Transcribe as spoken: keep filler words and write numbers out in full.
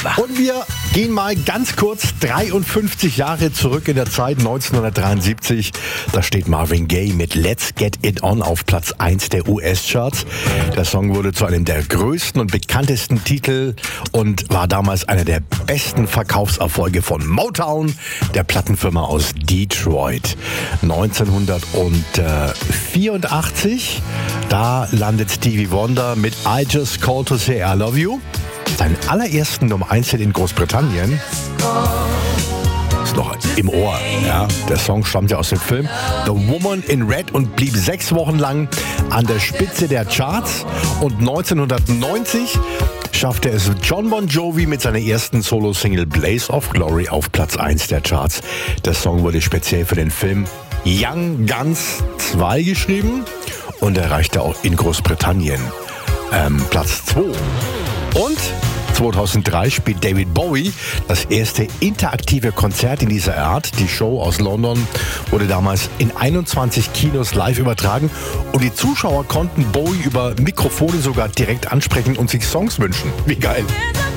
Und wir gehen mal ganz kurz dreiundfünfzig Jahre zurück in der Zeit, neunzehnhundertdreiundsiebzig. Da steht Marvin Gaye mit Let's Get It On auf Platz eins der U S-Charts. Der Song wurde zu einem der größten und bekanntesten Titel und war damals einer der besten Verkaufserfolge von Motown, der Plattenfirma aus Detroit. neunzehnhundertvierundachtzig, da landet Stevie Wonder mit I Just Called to Say I Love You. Seinen allerersten Nummer eins Hit in Großbritannien. Ist noch im Ohr. Ja. Der Song stammt ja aus dem Film The Woman in Red und blieb sechs Wochen lang an der Spitze der Charts. Und neunzehnhundertneunzig schaffte es John Bon Jovi mit seiner ersten Solo-Single Blaze of Glory auf Platz eins der Charts. Der Song wurde speziell für den Film Young Guns zwei geschrieben und erreichte auch in Großbritannien ähm, Platz zwei. Und zweitausenddrei spielt David Bowie das erste interaktive Konzert in dieser Art. Die Show aus London wurde damals in einundzwanzig Kinos live übertragen und die Zuschauer konnten Bowie über Mikrofone sogar direkt ansprechen und sich Songs wünschen. Wie geil!